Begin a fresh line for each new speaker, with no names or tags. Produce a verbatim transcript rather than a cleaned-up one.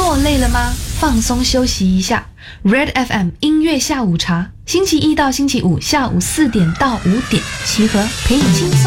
活累了吗？放松休息一下 ，Red F M 音乐下午茶，星期一到星期五下午四点到五点，齐和陪你轻松